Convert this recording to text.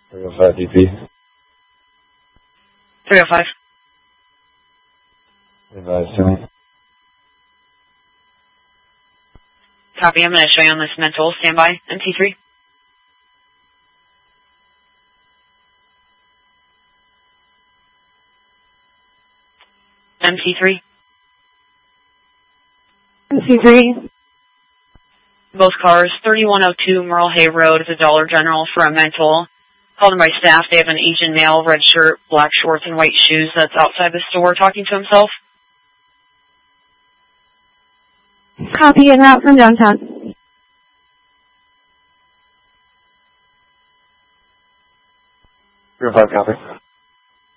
305 DP. 305. Advise to me. Copy. I'm going to show you on this mental. Standby. MT3. MT3. MT3. Both cars, 3102 Merle Hay Road is a Dollar General for a mental. Called in by staff. They have an Asian male, red shirt, black shorts, and white shoes that's outside the store talking to himself. Copy, en route from downtown. 305 copy.